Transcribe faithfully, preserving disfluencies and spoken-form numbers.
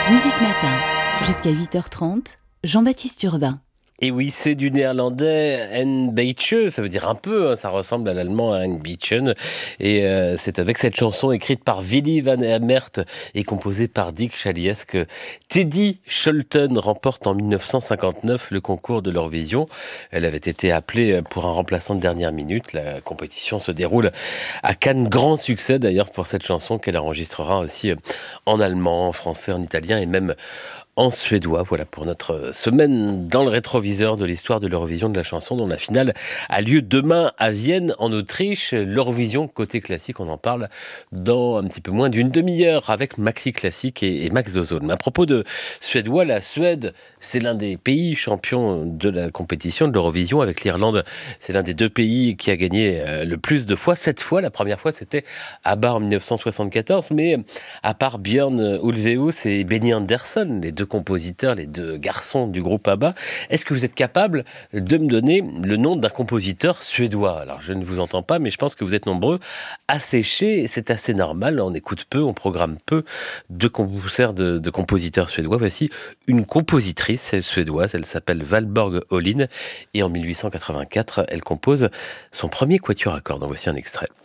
Musique Matin, jusqu'à huit heures trente, Jean-Baptiste Urbain. Et oui, c'est du néerlandais Een beetje, ça veut dire un peu, hein, ça ressemble à l'allemand Een beetje. Et euh, c'est avec cette chanson écrite par Willy van Hemert et composée par Dick Chaliès que Teddy Scholten remporte en dix-neuf cent cinquante-neuf le concours de l'Eurovision. Elle avait été appelée pour un remplaçant de dernière minute. La compétition se déroule à Cannes. Grand succès d'ailleurs pour cette chanson qu'elle enregistrera aussi en allemand, en français, en italien et même en suédois. Voilà pour notre semaine dans le rétroviseur de l'histoire de l'Eurovision de la chanson, dont la finale a lieu demain à Vienne, en Autriche. L'Eurovision côté classique, on en parle dans un petit peu moins d'une demi-heure avec Maxi Classique et, et Max Ozone. À propos de suédois, la Suède, c'est l'un des pays champions de la compétition de l'Eurovision. Avec l'Irlande, c'est l'un des deux pays qui a gagné le plus de fois. Sept fois, la première fois c'était à ABBA en dix-neuf cent soixante-quatorze, mais à part Björn Ulvaeus et Benny Andersson, les deux compositeurs, les deux garçons du groupe ABBA, est-ce que vous êtes capable de me donner le nom d'un compositeur suédois? Alors je ne vous entends pas, mais je pense que vous êtes nombreux à sécher, c'est assez normal, on écoute peu, on programme peu de concerts de, de compositeurs suédois. Voici une compositrice suédoise, elle s'appelle Valborg Olin, et en dix-huit cent quatre-vingt-quatre, elle compose son premier quatuor à cordes. En voici un extrait.